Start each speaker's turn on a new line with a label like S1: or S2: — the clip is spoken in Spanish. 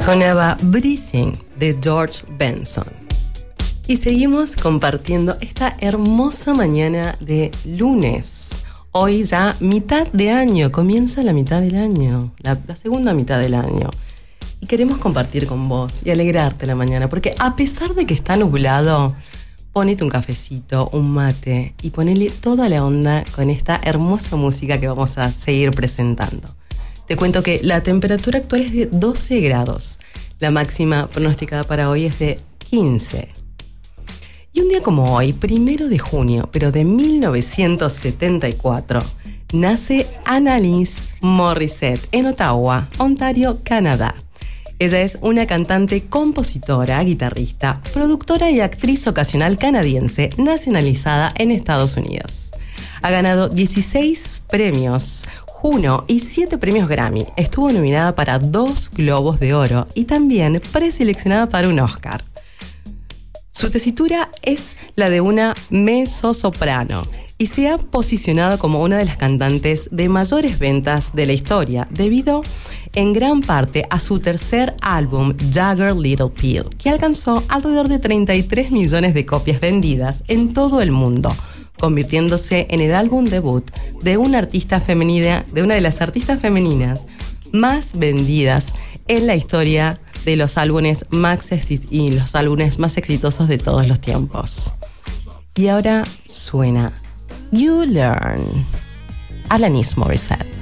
S1: Sonaba Breathing de George Benson. Y seguimos compartiendo esta hermosa mañana de lunes. Hoy ya mitad de año, comienza la mitad del año, la segunda mitad del año. Y queremos compartir con vos y alegrarte la mañana, porque a pesar de que está nublado, ponete un cafecito, un mate y ponele toda la onda con esta hermosa música que vamos a seguir presentando. Te cuento que la temperatura actual es de 12 grados. La máxima pronosticada para hoy es de 15. Y un día como hoy, 1 de junio, pero de 1974, nace Annalise Morissette en Ottawa, Ontario, Canadá. Ella es una cantante, compositora, guitarrista, productora y actriz ocasional canadiense nacionalizada en Estados Unidos. Ha ganado 16 premios Juno y 7 premios Grammy. Estuvo nominada para 2 Globos de Oro y también preseleccionada para un Oscar. Su tesitura es la de una mezzosoprano y se ha posicionado como una de las cantantes de mayores ventas de la historia, debido en gran parte a su tercer álbum, Jagged Little Pill, que alcanzó alrededor de 33 millones de copias vendidas en todo el mundo, convirtiéndose en el álbum debut de una artista femenina, de una de las artistas femeninas más vendidas en la historia de los álbumes más exitosos de todos los tiempos. Y ahora suena You Learn, Alanis Morissette.